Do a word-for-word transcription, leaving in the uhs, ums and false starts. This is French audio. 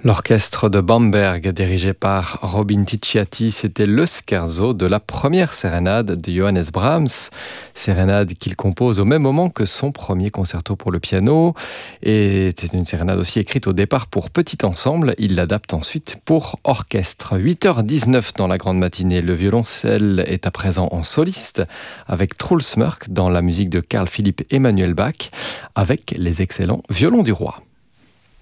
L'orchestre de Bamberg, dirigé par Robin Ticciati, c'était le scherzo de la première sérénade de Johannes Brahms, sérénade qu'il compose au même moment que son premier concerto pour le piano. Et c'est une sérénade aussi écrite au départ pour petit ensemble, il l'adapte ensuite pour orchestre. huit heures dix-neuf dans la grande matinée, le violoncelle est à présent en soliste, avec Truls Mörk dans la musique de Carl Philipp Emanuel Bach, avec les excellents violons du roi.